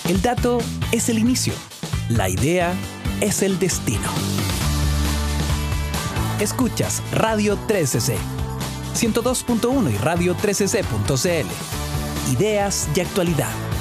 El dato es el inicio. La idea es el destino. Escuchas Radio 13C, 102.1 y radio13c.cl. Ideas y actualidad.